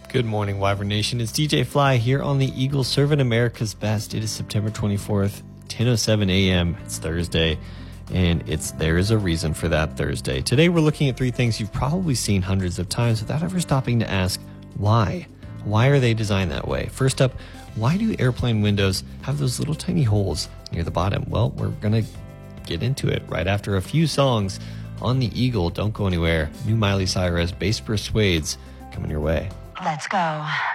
Good morning, Wyvern Nation. It's DJ Fly here on the Eagle, serving America's best. It is September 24th, 10:07 a.m. It's Thursday, and there is a reason for that Thursday. Today, we're looking at three things you've probably seen hundreds of times without ever stopping to ask, why? Why are they designed that way? First up, why do airplane windows have those little tiny holes near the bottom? Well, we're going to get into it right after a few songs on the Eagle. Don't go anywhere. New Miley Cyrus, Bass Persuades, coming your way. Let's go.